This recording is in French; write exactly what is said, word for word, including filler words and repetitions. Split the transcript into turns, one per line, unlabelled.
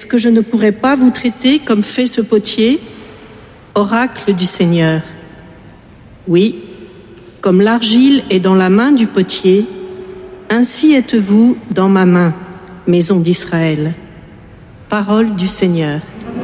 Est-ce que je ne pourrais pas vous traiter comme fait ce potier, oracle du Seigneur? Oui, comme l'argile est dans la main du potier, ainsi êtes-vous dans ma main, maison d'Israël. Parole du Seigneur.